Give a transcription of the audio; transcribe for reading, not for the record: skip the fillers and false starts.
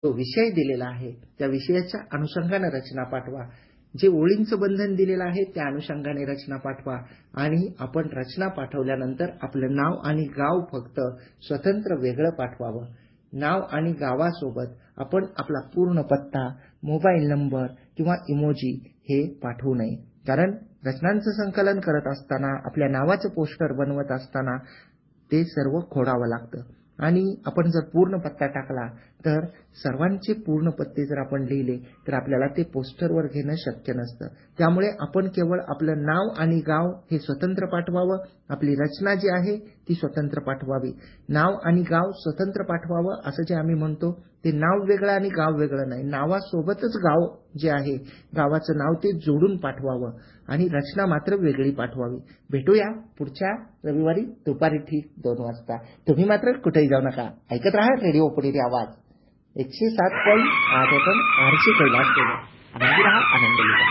जो विषय दिलेला आहे त्या विषयाच्या अनुषंगाने रचना पाठवा. जे ओळींचं बंधन दिलेलं आहे त्या अनुषंगाने रचना पाठवा. आणि आपण रचना पाठवल्यानंतर आपलं नाव आणि गाव फक्त स्वतंत्र वेगळं पाठवावं. नाव आणि गावासोबत आपण आपला पूर्ण पत्ता, मोबाईल नंबर किंवा इमोजी हे पाठवू नये. कारण रचनांचं संकलन करत असताना, आपल्या नावाचं पोस्टर बनवत असताना ते सर्व खोडावं लागतं. आणि आपण जर पूर्ण पत्ता टाकला तर सर्वांचे पूर्ण पत्ते जर आपण लिहिले तर आपल्याला ते पोस्टरवर घेणं शक्य नसतं. त्यामुळे आपण केवळ आपलं नाव आणि गाव हे स्वतंत्र पाठवावं. आपली रचना जी आहे ती स्वतंत्र पाठवावी. नाव आणि गाव स्वतंत्र पाठवावं असं जे आम्ही म्हणतो ते नाव वेगळं आणि गाव वेगळं नाही. नावासोबतच गाव जे आहे, गावाचं नाव ते जोडून पाठवावं आणि रचना मात्र वेगळी पाठवावी. भेटूया पुढच्या रविवारी दुपारी ठीक 2 वाजता. तुम्ही मात्र कुठेही जाऊ नका. ऐकत राहा रेडिओ पुणेरी आवाज 107.8 FM आरचे कैलास केला. आनंदी राहा, आनंदी राहा.